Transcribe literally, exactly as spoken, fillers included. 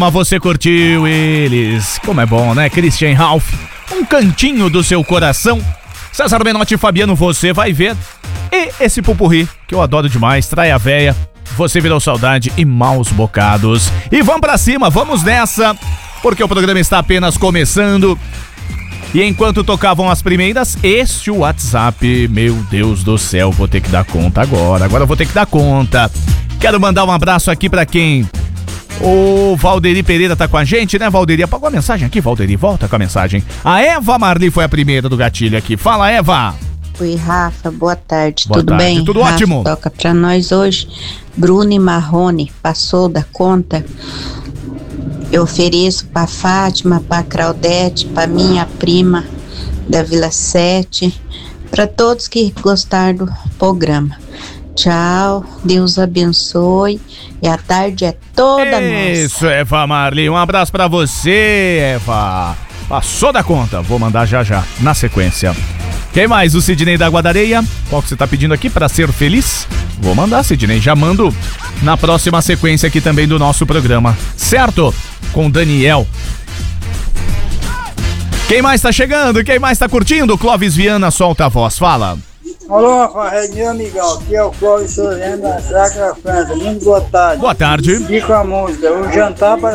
Mas você curtiu eles. Como é bom, né? Christian Ralph, um cantinho do seu coração. César Menotti e Fabiano, você vai ver. E esse pupurri, que eu adoro demais, Trai a Véia, Você Virou Saudade e Maus Bocados. E vamos pra cima, vamos nessa, porque o programa está apenas começando. E enquanto tocavam as primeiras, este WhatsApp, meu Deus do céu, vou ter que dar conta agora, agora eu vou ter que dar conta. Quero mandar um abraço aqui pra quem? O Valderi Pereira tá com a gente, né, Valderi? Apagou a mensagem aqui, Valderi, volta com a mensagem. A Eva Marli foi a primeira do gatilho aqui. Fala, Eva. Oi, Rafa, boa tarde, boa tudo tarde. bem? Tudo Rafa, ótimo. Toca pra nós hoje, Bruno e Marrone, passou da conta. Eu ofereço pra Fátima, pra Claudete, pra minha prima da Vila Sete, pra todos que gostaram do programa. Tchau, Deus abençoe e a tarde é toda nossa. Isso, Eva Marli, um abraço pra você, Eva. Passou da conta, vou mandar já já, na sequência. Quem mais? O Sidney da Guadareia. Qual que você tá pedindo aqui pra ser feliz? Vou mandar, Sidney, já mando na próxima sequência aqui também do nosso programa, certo? Com Daniel. Quem mais tá chegando? Quem mais tá curtindo? Clóvis Viana, solta a voz, fala. Alô, Farredinho, amigão, aqui é o Clóvis Soriano da Chácara França, muito boa tarde. Boa tarde. E com a música, o jantar para